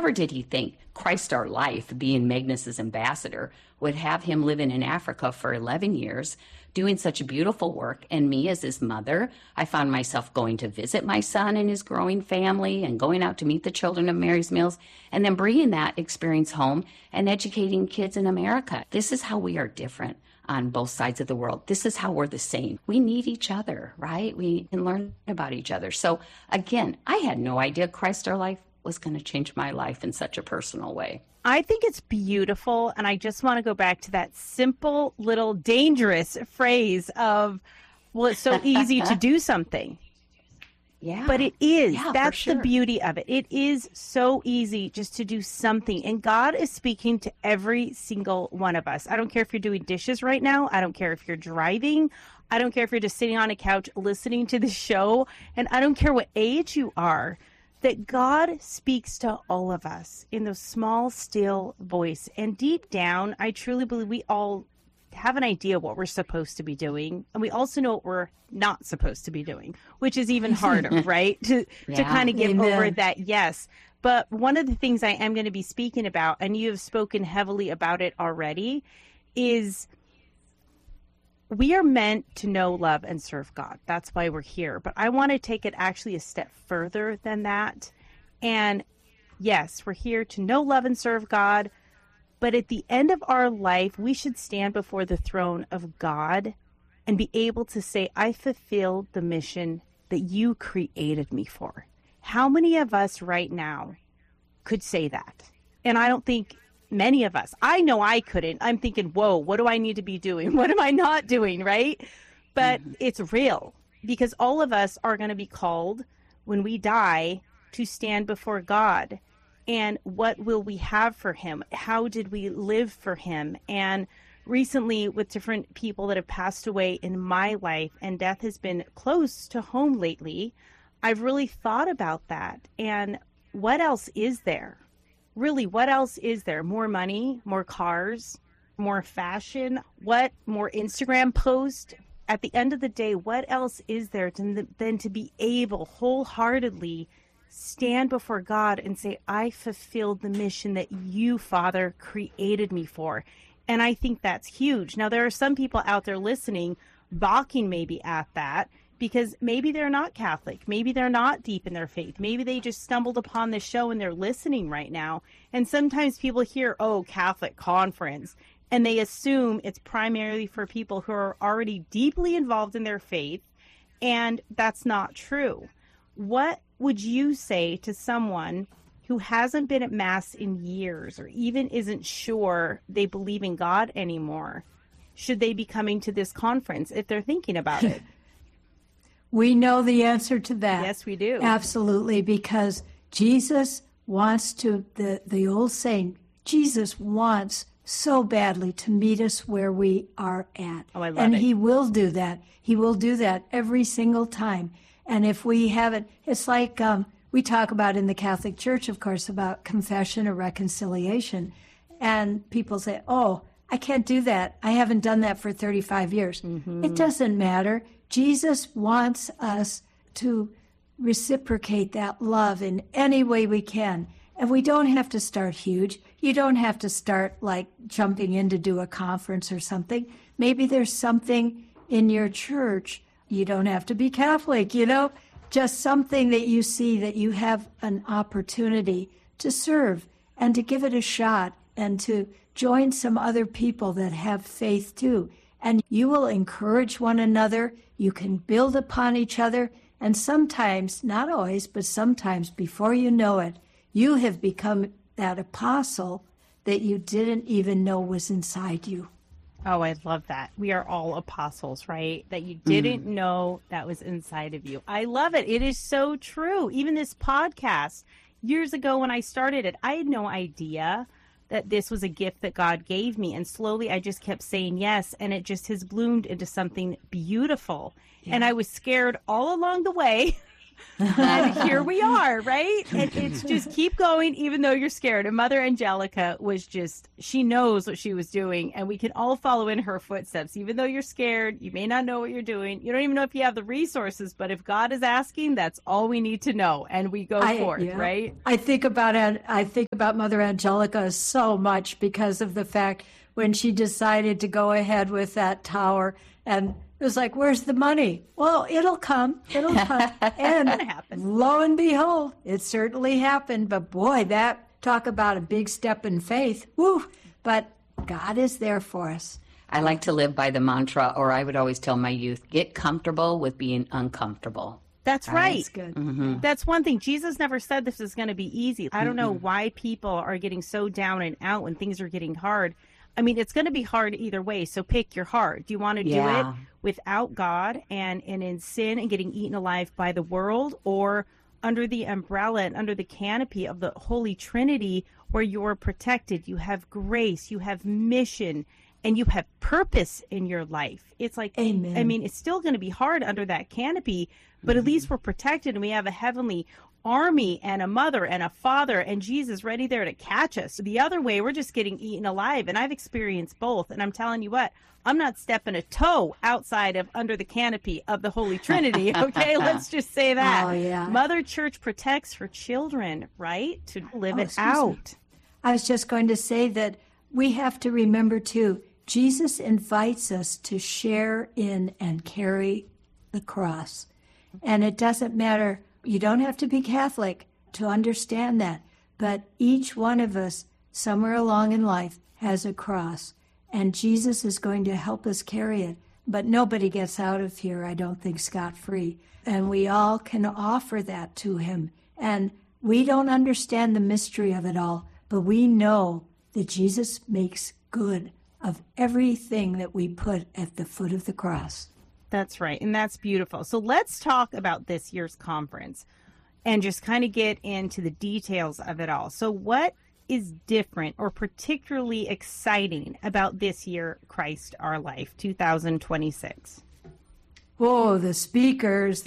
Never did he think Christ Our Life, being Magnus's ambassador, would have him living in Africa for 11 years, doing such beautiful work. And me as his mother, I found myself going to visit my son and his growing family and going out to meet the children of Mary's Mills and then bringing that experience home and educating kids in America. This is how we are different on both sides of the world. This is how we're the same. We need each other, right? We can learn about each other. So again, I had no idea Christ Our Life was going to change my life in such a personal way. I think it's beautiful. And I just want to go back to that simple little dangerous phrase of, well, it's so easy to do something. Yeah. But it is. Yeah, That's for sure. the beauty of it. It is so easy just to do something. And God is speaking to every single one of us. I don't care if you're doing dishes right now. I don't care if you're driving. I don't care if you're just sitting on a couch listening to the show. And I don't care what age you are. That God speaks to all of us in those small, still voice. And deep down, I truly believe we all have an idea what we're supposed to be doing. And we also know what we're not supposed to be doing, which is even harder, right? To kind of give over that, yes. But one of the things I am going to be speaking about, and you have spoken heavily about it already, is we are meant to know, love, and serve God. That's why we're here. But I want to take it actually a step further than that. And yes, we're here to know, love, and serve God. But at the end of our life, we should stand before the throne of God and be able to say, I fulfilled the mission that you created me for. How many of us right now could say that? And I don't think many of us. I know I couldn't. I'm thinking, whoa, what do I need to be doing? What am I not doing, right? But it's real, because all of us are going to be called when we die to stand before God. And what will we have for him? How did we live for him? And recently, with different people that have passed away in my life, and death has been close to home lately, I've really thought about that. And what else is there? Really, what else is there? More money, more cars, more fashion, what more Instagram posts? At the end of the day, what else is there than to be able wholeheartedly stand before God and say, I fulfilled the mission that you, Father, created me for. And I think that's huge. Now, there are some people out there listening, balking maybe at that, because maybe they're not Catholic. Maybe they're not deep in their faith. Maybe they just stumbled upon this show and they're listening right now. And sometimes people hear, oh, Catholic conference, and they assume it's primarily for people who are already deeply involved in their faith. And that's not true. What would you say to someone who hasn't been at Mass in years, or even isn't sure they believe in God anymore? Should they be coming to this conference if they're thinking about it? We know the answer to that. Yes, we do. Absolutely, because Jesus wants to, the old saying, Jesus wants so badly to meet us where we are at. Oh, I love and it. he will do that. He will do that every single time. And if we haven't, it's like we talk about in the Catholic Church, of course, about confession or reconciliation. And people say, oh, I can't do that. I haven't done that for 35 years. Mm-hmm. It doesn't matter. Jesus wants us to reciprocate that love in any way we can. And we don't have to start huge. You don't have to start like jumping in to do a conference or something. Maybe there's something in your church. You don't have to be Catholic, just something that you see that you have an opportunity to serve and to give it a shot and to join some other people that have faith too. And you will encourage one another. You can build upon each other. And sometimes, not always, but sometimes before you know it, you have become that apostle that you didn't even know was inside you. Oh, I love that. We are all apostles, right? That you didn't know that was inside of you. I love it. It is so true. Even this podcast, years ago when I started it, I had no idea that this was a gift that God gave me. And slowly I just kept saying yes. And it just has bloomed into something beautiful. Yeah. And I was scared all along the way And here we are, right? And it's just keep going, even though you're scared. And Mother Angelica was just, she knows what she was doing, and we can all follow in her footsteps. Even though you're scared, you may not know what you're doing. You don't even know if you have the resources, but if God is asking, that's all we need to know. And we go forth, right? I think about Mother Angelica so much because of the fact when she decided to go ahead with that tower, and it was like, where's the money? Well, it'll come. And lo and behold, it certainly happened. But boy, that talk about a big step in faith. Woo! But God is there for us. I like to live by the mantra, or I would always tell my youth, get comfortable with being uncomfortable. That's right. That's good. Mm-hmm. That's one thing. Jesus never said this is going to be easy. I don't know why people are getting so down and out when things are getting hard. I mean, it's going to be hard either way, so pick your heart. Do you want to do it without God and in sin and getting eaten alive by the world, or under the umbrella and under the canopy of the Holy Trinity where you're protected, you have grace, you have mission, and you have purpose in your life? It's like, Amen. I mean, it's still going to be hard under that canopy, but at least we're protected and we have a heavenly army and a mother and a father and Jesus ready there to catch us. The other way, we're just getting eaten alive. And I've experienced both. And I'm telling you what, I'm not stepping a toe outside of under the canopy of the Holy Trinity. Okay, let's just say that. Oh, yeah. Mother Church protects her children, right? To live it out. I was just going to say that we have to remember too, Jesus invites us to share in and carry the cross. And it doesn't matter. You don't have to be Catholic to understand that. But each one of us, somewhere along in life, has a cross. And Jesus is going to help us carry it. But nobody gets out of here, I don't think, scot-free. And we all can offer that to him. And we don't understand the mystery of it all, but we know that Jesus makes good of everything that we put at the foot of the cross. That's right. And that's beautiful. So let's talk about this year's conference and just kind of get into the details of it all. So what is different or particularly exciting about this year, Christ Our Life 2026? Whoa, the speakers,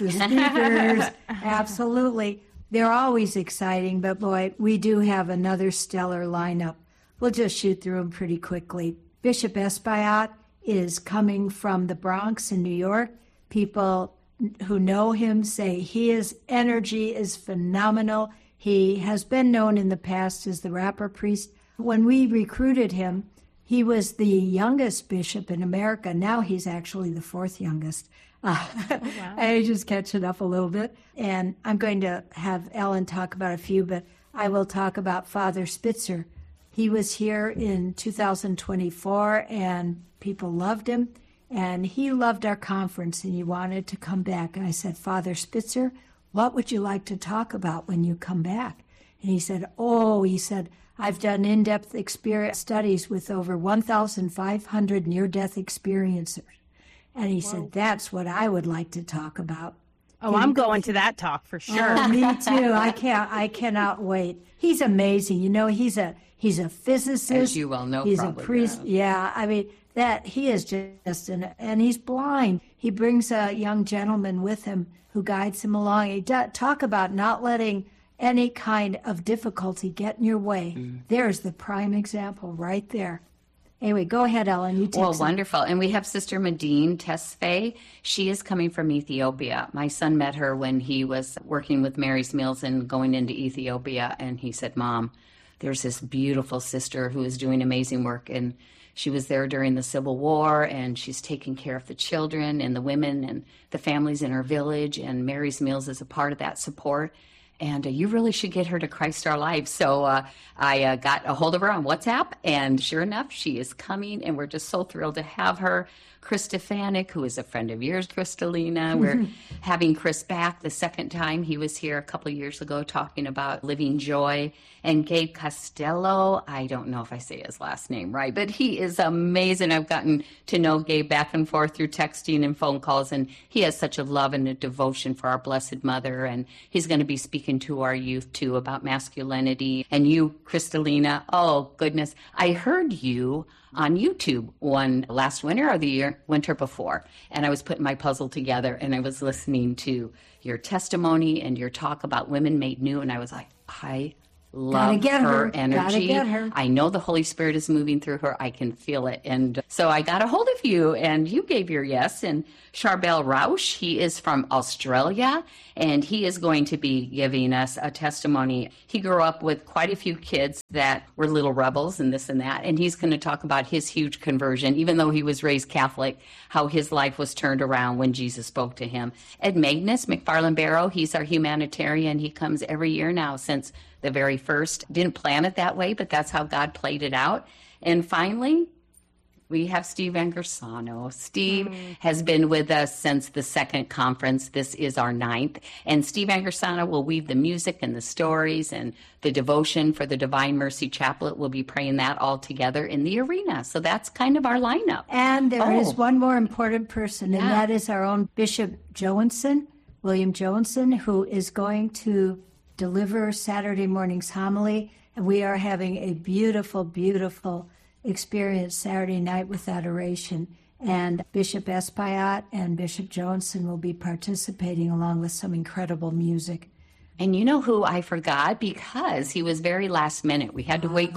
absolutely. They're always exciting, but boy, we do have another stellar lineup. We'll just shoot through them pretty quickly. Bishop Espaillat is coming from the Bronx in New York. People who know him say his energy is phenomenal. He has been known in the past as the rapper priest. When we recruited him, he was the youngest bishop in America. Now he's actually the fourth youngest. Wow. I just catching up a little bit. And I'm going to have Ellen talk about a few, but I will talk about Father Spitzer. He was here in 2024, and people loved him. And he loved our conference, and he wanted to come back. And I said, Father Spitzer, what would you like to talk about when you come back? And he said, I've done in-depth experience studies with over 1,500 near-death experiencers. And he said, that's what I would like to talk about. Oh, I'm going to that talk for sure. Oh, me too. I cannot wait. He's amazing. You know, he's a physicist. As you well know, he's probably, a priest. Yeah, I mean, that he is just and he's blind. He brings a young gentleman with him who guides him along. He talk about not letting any kind of difficulty get in your way. There's the prime example right there. Anyway, go ahead, Ellen. You take Well, some. wonderful. And we have Sister Medine Tesfaye. She is coming from Ethiopia. My son met her when he was working with Mary's Meals and going into Ethiopia. And he said, Mom, there's this beautiful sister who is doing amazing work. And she was there during the Civil War, and she's taking care of the children and the women and the families in her village. And Mary's Meals is a part of that support. And you really should get her to Christ Our Life. So I got a hold of her on WhatsApp, and sure enough, she is coming, and we're just so thrilled to have her. Chris Stefanik, who is a friend of yours, Kristalina. We're having Chris back the second time. He was here a couple of years ago talking about living joy. And Gabe Costello, I don't know if I say his last name right, but he is amazing. I've gotten to know Gabe back and forth through texting and phone calls, and he has such a love and a devotion for our Blessed Mother. And he's going to be speaking speaking to our youth too about masculinity. And you, Kristalina, oh goodness, I heard you on YouTube one last winter or the winter before, and I was putting my puzzle together and I was listening to your testimony and your talk about women made new, and I was like, I love her energy. I know the Holy Spirit is moving through her. I can feel it. And so I got a hold of you and you gave your yes. And Charbel Rausch, he is from Australia and he is going to be giving us a testimony. He grew up with quite a few kids that were little rebels and this and that. And he's going to talk about his huge conversion, even though he was raised Catholic, how his life was turned around when Jesus spoke to him. Ed Magnus, McFarland Barrow, he's our humanitarian. He comes every year now since the very first. Didn't plan it that way, but that's how God played it out. And finally, we have Steve Angersano. Steve has been with us since the second conference. This is our 9th. And Steve Angersano will weave the music and the stories and the devotion for the Divine Mercy Chaplet. We'll be praying that all together in the arena. So that's kind of our lineup. And there is one more important person, and that is our own Bishop Joensen, William Joensen, who is going to deliver Saturday morning's homily, and we are having a beautiful, beautiful experience Saturday night with adoration. And Bishop Espaillat and Bishop Joensen will be participating along with some incredible music. And you know who I forgot, because he was very last minute. We had to wait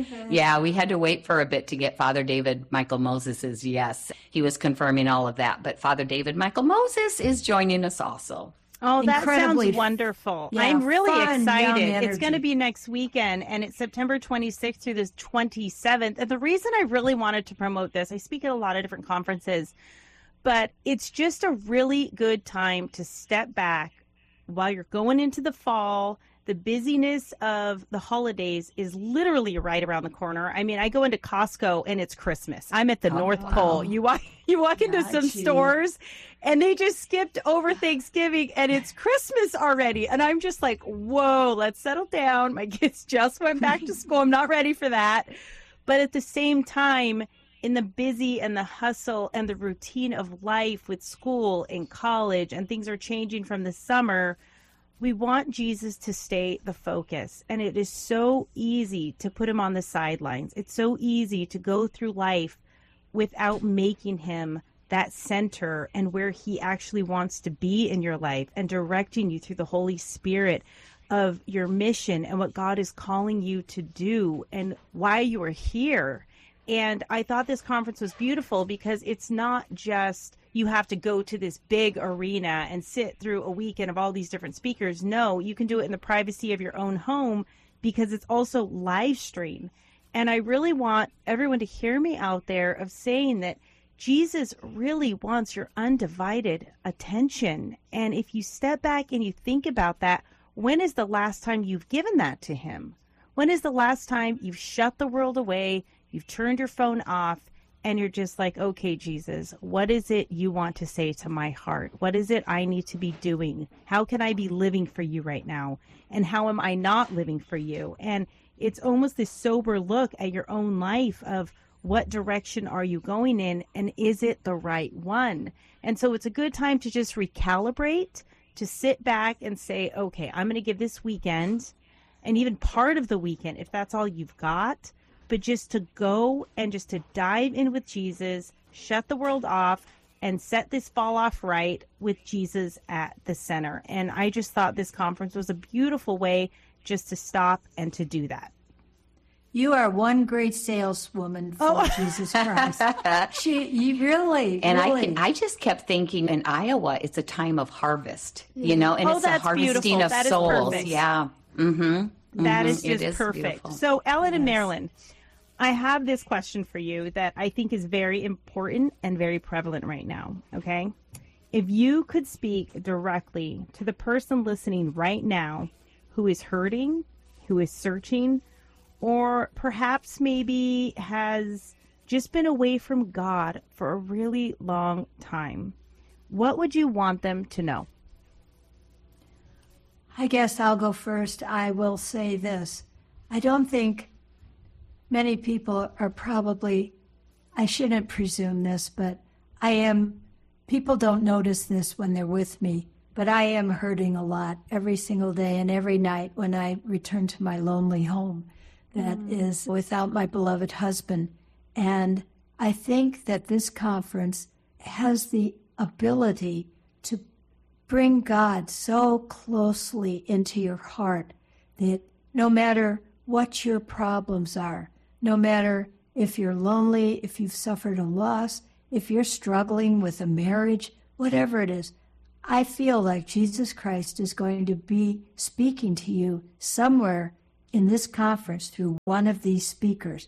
we had to wait for a bit to get Father David Michael Moses's yes. He was confirming all of that, but Father David Michael Moses is joining us also. Oh, that sounds wonderful. Yeah, I'm really fun, excited. It's going to be next weekend, and it's September 26th through the 27th. And the reason I really wanted to promote this, I speak at a lot of different conferences, but it's just a really good time to step back while you're going into the fall. The busyness of the holidays is literally right around the corner. I mean, I go into Costco and it's Christmas. I'm at the North Pole. You walk into some stores and they just skipped over Thanksgiving and it's Christmas already. And I'm just like, whoa, let's settle down. My kids just went back to school. I'm not ready for that. But at the same time, in the busy and the hustle and the routine of life with school and college, and things are changing from the summer, we want Jesus to stay the focus. And it is so easy to put him on the sidelines. It's so easy to go through life without making him that center and where he actually wants to be in your life, and directing you through the Holy Spirit of your mission and what God is calling you to do and why you are here. And I thought this conference was beautiful because it's not just you have to go to this big arena and sit through a weekend of all these different speakers. No, you can do it in the privacy of your own home because it's also live stream. And I really want everyone to hear me out there of saying that Jesus really wants your undivided attention. And if you step back and you think about that, when is the last time you've given that to him? When is the last time you've shut the world away, you've turned your phone off, and you're just like, okay, Jesus, what is it you want to say to my heart? What is it I need to be doing? How can I be living for you right now? And how am I not living for you? And it's almost this sober look at your own life of what direction are you going in, and is it the right one? And so it's a good time to just recalibrate, to sit back and say, okay, I'm going to give this weekend, and even part of the weekend, if that's all you've got, but just to go and just to dive in with Jesus, shut the world off, and set this fall off right with Jesus at the center. And I just thought this conference was a beautiful way just to stop and to do that. You are one great saleswoman for Jesus Christ. You really. I just kept thinking, in Iowa, it's a time of harvest, you know, and it's a harvesting of souls. Yeah. That is just perfect. Beautiful. So, Ellen and Marilyn, I have this question for you that I think is very important and very prevalent right now, okay? If you could speak directly to the person listening right now who is hurting, who is searching, or perhaps maybe has just been away from God for a really long time, what would you want them to know? I guess I'll go first. I will say this. I don't think many people are probably, I shouldn't presume this, but people don't notice this when they're with me, But I am hurting a lot every single day and every night when I return to my lonely home that is without my beloved husband. And I think that this conference has the ability to bring God so closely into your heart that no matter what your problems are, no matter if you're lonely, if you've suffered a loss, if you're struggling with a marriage, whatever it is, I feel like Jesus Christ is going to be speaking to you somewhere in this conference through one of these speakers.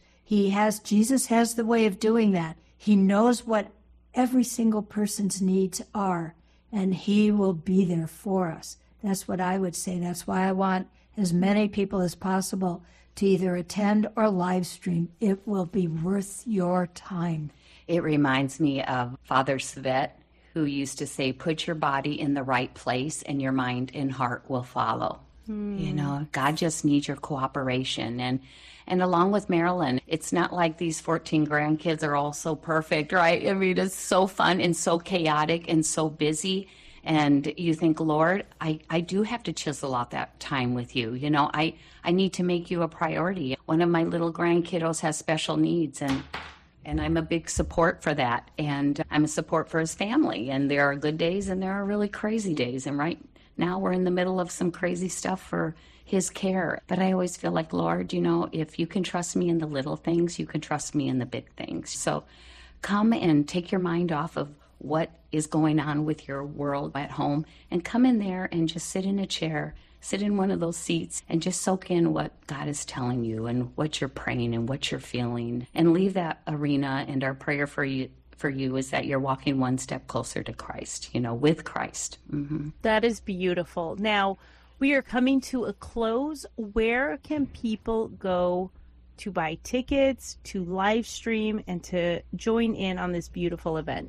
Jesus has the way of doing that. He knows what every single person's needs are, and he will be there for us. That's what I would say. That's why I want as many people as possible to either attend or live stream. It will be worth your time. It reminds me of Father Svet, who used to say, put your body in the right place and your mind and heart will follow. You know, God just needs your cooperation. And along with Marilyn, it's not like these 14 grandkids are all so perfect, right? I mean, it's so fun and so chaotic and so busy. And you think, Lord, I do have to chisel out that time with you. You know, I need to make you a priority. One of my little grandkiddos has special needs, and I'm a big support for that. And I'm a support for his family. And there are good days and there are really crazy days. And right now we're in the middle of some crazy stuff for his care. But I always feel like, Lord, you know, if you can trust me in the little things, you can trust me in the big things. So come and take your mind off of what is going on with your world at home and come in there and just sit in a chair, sit in one of those seats and just soak in what God is telling you and what you're praying and what you're feeling, and leave that arena. And our prayer for you is that you're walking one step closer to Christ, you know, with Christ. That is beautiful. Now, we are coming to a close. Where can people go to buy tickets, to live stream, and to join in on this beautiful event?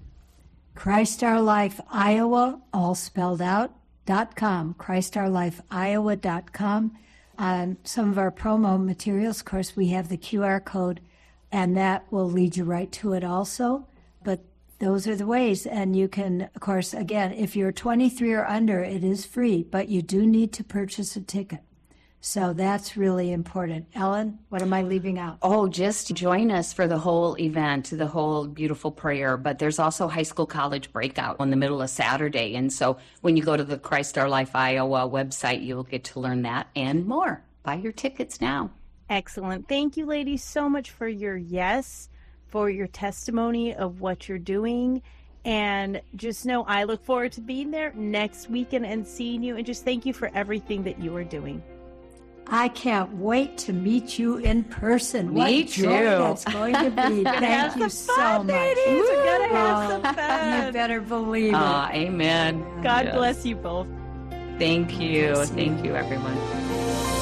Christ Our Life Iowa, all spelled out, .com, ChristOurLifeIowa.com. On some of our promo materials, of course, we have the QR code, and that will lead you right to it also. But those are the ways. And you can, of course, again, if you're 23 or under, it is free, but you do need to purchase a ticket. So that's really important. Ellen, what am I leaving out? Oh, just join us for the whole event, the whole beautiful prayer. But there's also high school college breakout in the middle of Saturday. And so when you go to the Christ Our Life Iowa website, you'll get to learn that and more. Buy your tickets now. Excellent. Thank you, ladies, so much for your yes, for your testimony of what you're doing. And just know I look forward to being there next weekend and seeing you. And just thank you for everything that you are doing. I can't wait to meet you in person. Me what too. joy that's going to be. Thank you so much. Ladies. We're going to have some fun. You better believe it. Amen. God Yes. bless you both. Thank you. Thank you, everyone.